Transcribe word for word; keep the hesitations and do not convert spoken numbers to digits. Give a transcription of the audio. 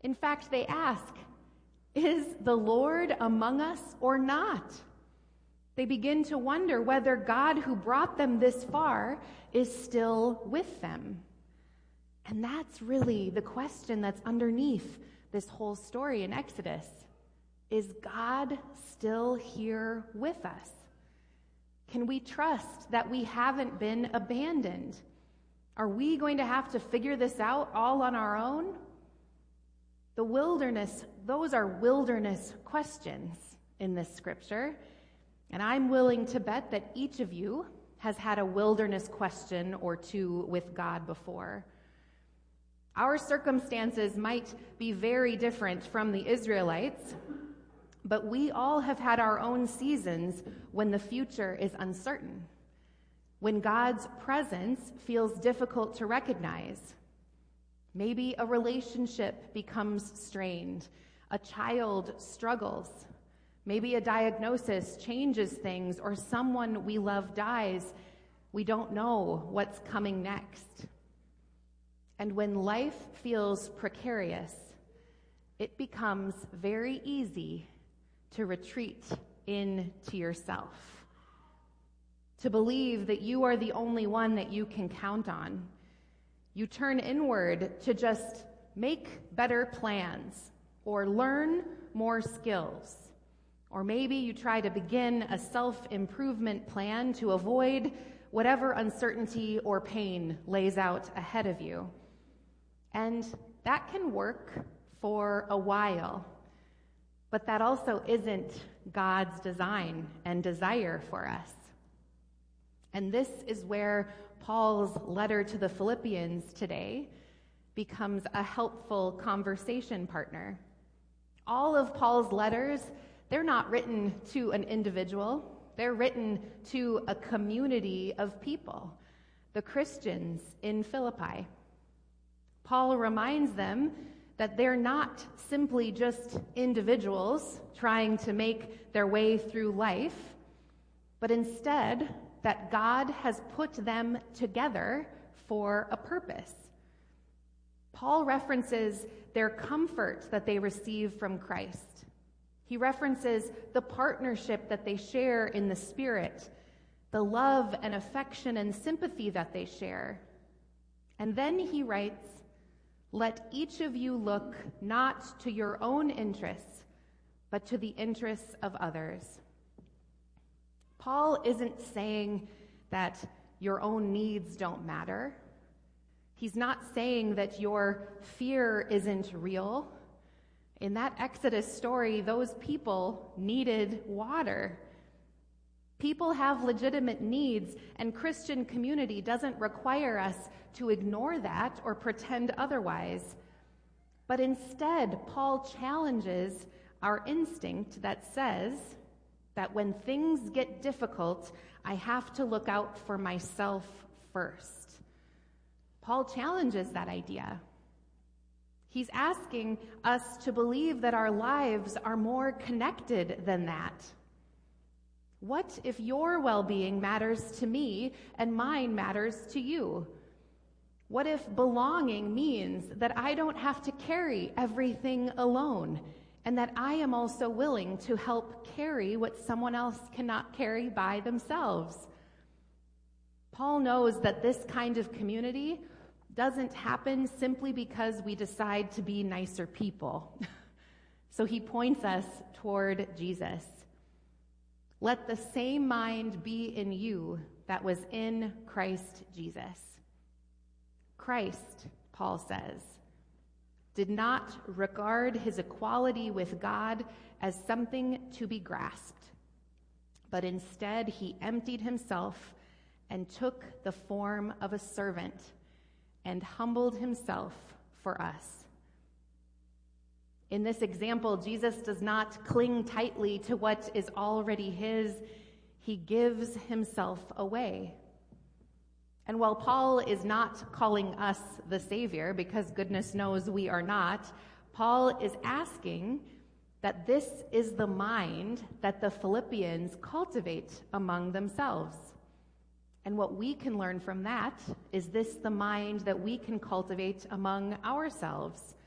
In fact, they ask, "Is the Lord among us or not?" They begin to wonder whether God who brought them this far is still with them. And that's really the question that's underneath this whole story in Exodus. Is God still here with us? Can we trust that we haven't been abandoned? Are we going to have to figure this out all on our own? The wilderness, those are wilderness questions in this scripture. And I'm willing to bet that each of you has had a wilderness question or two with God before. Our circumstances might be very different from the Israelites, but we all have had our own seasons when the future is uncertain, when God's presence feels difficult to recognize. Maybe a relationship becomes strained, a child struggles, maybe a diagnosis changes things, or someone we love dies. We don't know what's coming next. And when life feels precarious, it becomes very easy to retreat into yourself, to believe that you are the only one that you can count on. You turn inward to just make better plans or learn more skills. Or maybe you try to begin a self-improvement plan to avoid whatever uncertainty or pain lays out ahead of you. And that can work for a while, but that also isn't God's design and desire for us. And this is where Paul's letter to the Philippians today becomes a helpful conversation partner. All of Paul's letters, they're not written to an individual. They're written to a community of people, the Christians in Philippi. Paul reminds them that they're not simply just individuals trying to make their way through life, but instead that God has put them together for a purpose. Paul references their comfort that they receive from Christ. He references the partnership that they share in the Spirit, the love and affection and sympathy that they share. And then he writes, "Let each of you look not to your own interests, but to the interests of others." Paul isn't saying that your own needs don't matter. He's not saying that your fear isn't real. In that Exodus story, those people needed water. People have legitimate needs, and Christian community doesn't require us to ignore that or pretend otherwise. But instead, Paul challenges our instinct that says that when things get difficult, I have to look out for myself first. Paul challenges that idea. He's asking us to believe that our lives are more connected than that. What if your well-being matters to me and mine matters to you? What if belonging means that I don't have to carry everything alone, and that I am also willing to help carry what someone else cannot carry by themselves? Paul knows that this kind of community doesn't happen simply because we decide to be nicer people. So he points us toward Jesus. Let the same mind be in you that was in Christ Jesus. Christ, Paul says, did not regard his equality with God as something to be grasped, but instead he emptied himself and took the form of a servant and humbled himself for us. In this example, Jesus does not cling tightly to what is already his. He gives himself away. And while Paul is not calling us the Savior, because goodness knows we are not, Paul is asking that this is the mind that the Philippians cultivate among themselves. And what we can learn from that is this the mind that we can cultivate among ourselves